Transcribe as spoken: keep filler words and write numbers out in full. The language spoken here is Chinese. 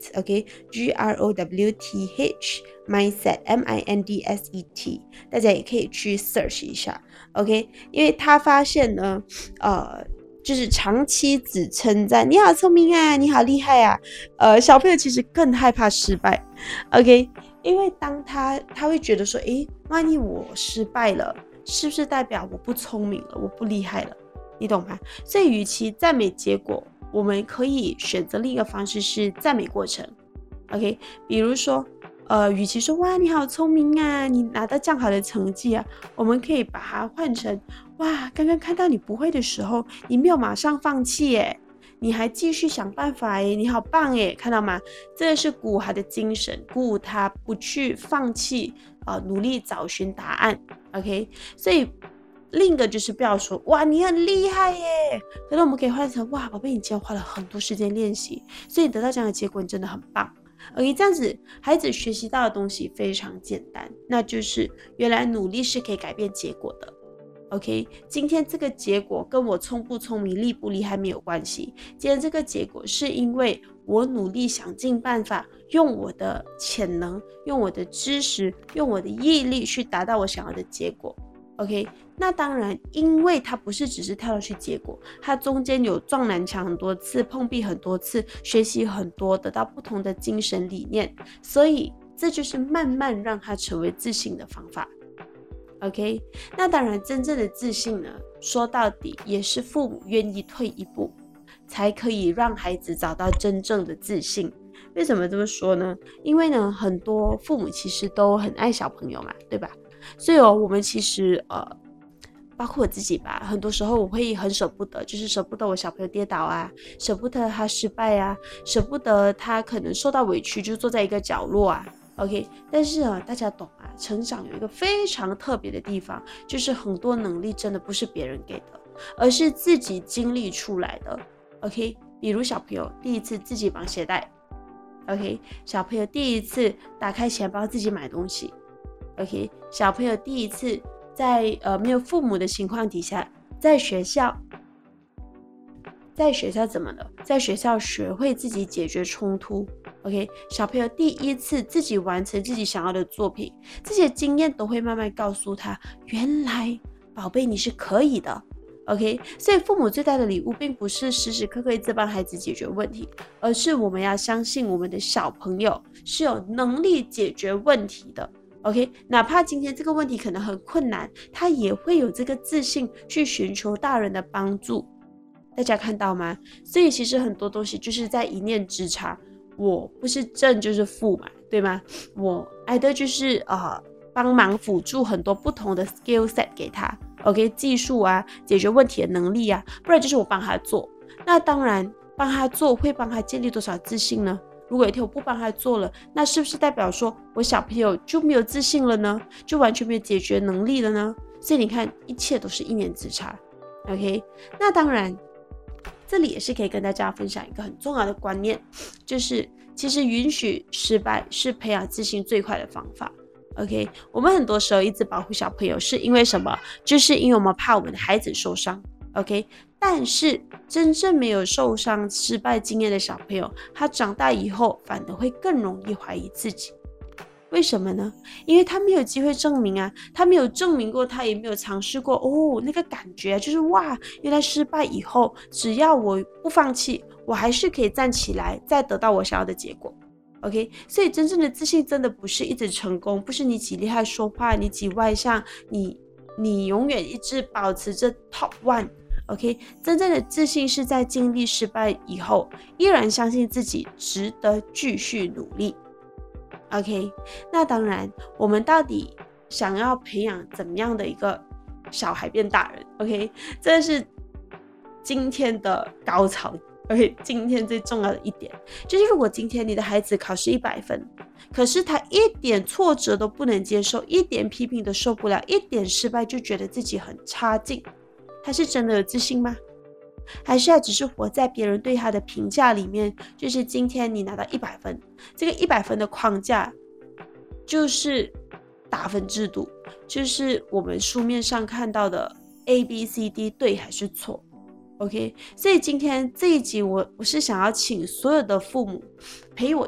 mindset，OK，G R O W T H mindset M I N D S E T， 大家也可以去 search 一下 ，OK， 因为他发现呢，呃。就是长期只称赞你好聪明啊，你好厉害啊，呃，小朋友其实更害怕失败 ，OK， 因为当他他会觉得说，诶，万一我失败了，是不是代表我不聪明了，我不厉害了？你懂吗？所以，与其赞美结果，我们可以选择另一个方式是赞美过程 ，OK， 比如说。呃，与其说哇你好聪明啊，你拿到这样好的成绩啊，我们可以把它换成哇，刚刚看到你不会的时候，你没有马上放弃耶，你还继续想办法耶，你好棒耶，看到吗？这个是鼓舞他的精神，鼓舞他不去放弃，呃，努力找寻答案。OK， 所以另一个就是不要说哇你很厉害耶，可是我们可以换成哇宝贝，你今天花了很多时间练习，所以你得到这样的结果，你真的很棒。OK， 这样子孩子学习到的东西非常简单，那就是原来努力是可以改变结果的。OK， 今天这个结果跟我聪不聪明、厉不厉害没有关系，今天这个结果是因为我努力想尽办法，用我的潜能、用我的知识、用我的毅力去达到我想要的结果。OK， 那当然，因为他不是只是跳到去结果，他中间有撞南墙很多次，碰壁很多次，学习很多，得到不同的精神理念，所以这就是慢慢让他成为自信的方法。OK， 那当然，真正的自信呢，说到底也是父母愿意退一步，才可以让孩子找到真正的自信。为什么这么说呢？因为呢，很多父母其实都很爱小朋友嘛，对吧？所以哦，我们其实呃，包括我自己吧，很多时候我会很舍不得，就是舍不得我小朋友跌倒啊，舍不得他失败啊，舍不得他可能受到委屈就坐在一个角落啊。OK， 但是啊，大家懂啊，成长有一个非常特别的地方，就是很多能力真的不是别人给的，而是自己经历出来的。OK， 比如小朋友第一次自己绑鞋带 ，OK， 小朋友第一次打开钱包自己买东西。OK， 小朋友第一次在呃没有父母的情况底下，在学校，在学校怎么了？在学校学会自己解决冲突。OK， 小朋友第一次自己完成自己想要的作品，这些经验都会慢慢告诉他，原来宝贝你是可以的。OK， 所以父母最大的礼物并不是时时刻刻一直帮孩子解决问题，而是我们要相信我们的小朋友是有能力解决问题的。OK， 哪怕今天这个问题可能很困难，他也会有这个自信去寻求大人的帮助。大家看到吗？所以其实很多东西就是在一念之差，我不是正就是负嘛，对吗？我爱的就是呃帮忙辅助很多不同的 skill set 给他 ，OK， 技术啊，解决问题的能力啊，不然就是我帮他做。那当然帮他做会帮他建立多少自信呢？如果有一天我不帮他做了，那是不是代表说我小朋友就没有自信了呢？就完全没有解决能力了呢？所以你看，一切都是一念之差。OK， 那当然，这里也是可以跟大家分享一个很重要的观念，就是其实允许失败是培养自信最快的方法。OK， 我们很多时候一直保护小朋友，是因为什么？就是因为我们怕我们的孩子受伤。OK， 但是真正没有受伤、失败经验的小朋友，他长大以后反而会更容易怀疑自己。为什么呢？因为他没有机会证明啊，他没有证明过，他也没有尝试过。哦，那个感觉就是哇，原来失败以后，只要我不放弃，我还是可以站起来，再得到我想要的结果。OK， 所以真正的自信真的不是一直成功，不是你几厉害说话，你几外向，你你永远一直保持着 top one。OK， 真正的自信是在经历失败以后，依然相信自己值得继续努力。OK， 那当然，我们到底想要培养怎么样的一个小孩变大人 ？OK， 这是今天的高潮。OK， 今天最重要的一点就是，如果今天你的孩子考试一百分，可是他一点挫折都不能接受，一点批评都受不了，一点失败就觉得自己很差劲，他是真的有自信吗？还是他只是活在别人对他的评价里面？就是今天你拿到一百分，这个一百分的框架就是打分制度，就是我们书面上看到的 A B C D 对还是错。OK， 所以今天这一集我我是想要请所有的父母陪我